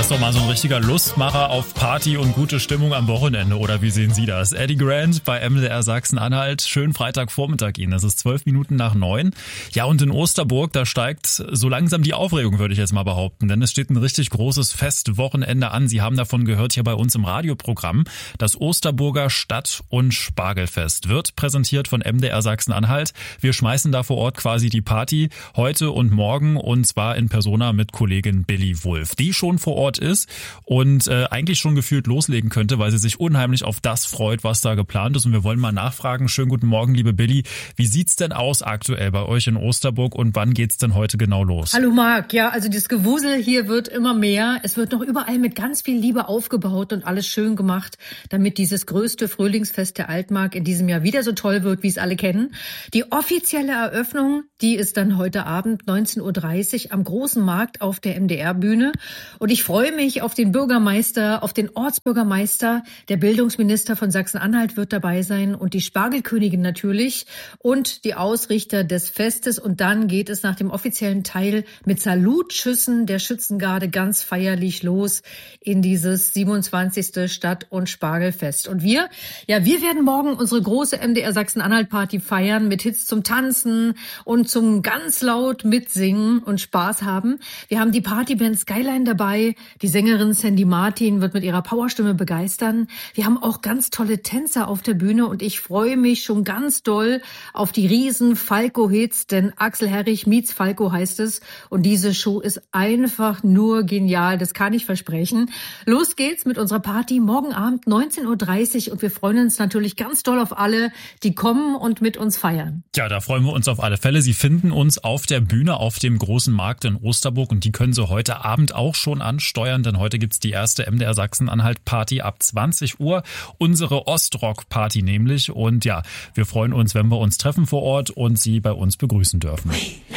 Das ist doch mal so ein richtiger Lustmacher auf Party und gute Stimmung am Wochenende, oder wie sehen Sie das? Eddie Grant bei MDR Sachsen-Anhalt. Schönen Freitagvormittag Ihnen. Es ist 8:12. Ja, und in Osterburg, da steigt so langsam die Aufregung, würde ich jetzt mal behaupten. Denn es steht ein richtig großes Festwochenende an. Sie haben davon gehört hier bei uns im Radioprogramm. Das Osterburger Stadt- und Spargelfest wird präsentiert von MDR Sachsen-Anhalt. Wir schmeißen da vor Ort quasi die Party heute und morgen, und zwar in Persona mit Kollegin Billy Wulff, die schon vor Ort ist und eigentlich schon gefühlt loslegen könnte, weil sie sich unheimlich auf das freut, was da geplant ist. Und wir wollen mal nachfragen. Schönen guten Morgen, liebe Billy. Wie sieht's denn aus aktuell bei euch in Osterburg und wann geht's denn heute genau los? Hallo Marc. Ja, also das Gewusel hier wird immer mehr. Es wird noch überall mit ganz viel Liebe aufgebaut und alles schön gemacht, damit dieses größte Frühlingsfest der Altmark in diesem Jahr wieder so toll wird, wie es alle kennen. Die offizielle Eröffnung, die ist dann heute Abend 19:30 Uhr am Großen Markt auf der MDR-Bühne. Und ich freue mich auf den Bürgermeister, auf den Ortsbürgermeister. Der Bildungsminister von Sachsen-Anhalt wird dabei sein und die Spargelkönigin natürlich und die Ausrichter des Festes. Und dann geht es nach dem offiziellen Teil mit Salutschüssen der Schützengarde ganz feierlich los in dieses 27. Stadt- und Spargelfest. Und wir werden morgen unsere große MDR Sachsen-Anhalt-Party feiern mit Hits zum Tanzen und zum ganz laut mitsingen und Spaß haben. Wir haben die Partyband Skyline dabei. Die Sängerin Sandy Martin wird mit ihrer Powerstimme begeistern. Wir haben auch ganz tolle Tänzer auf der Bühne und ich freue mich schon ganz doll auf die riesen Falco-Hits, denn Axel Herrich meets Falco heißt es. Und diese Show ist einfach nur genial, das kann ich versprechen. Los geht's mit unserer Party morgen Abend 19:30 Uhr und wir freuen uns natürlich ganz doll auf alle, die kommen und mit uns feiern. Ja, da freuen wir uns auf alle Fälle. Sie finden uns auf der Bühne auf dem Großen Markt in Osterburg und die können Sie heute Abend auch schon ansteuern, denn heute gibt's die erste MDR Sachsen-Anhalt Party ab 20 Uhr. Unsere Ostrock-Party nämlich. Und ja, wir freuen uns, wenn wir uns treffen vor Ort und Sie bei uns begrüßen dürfen.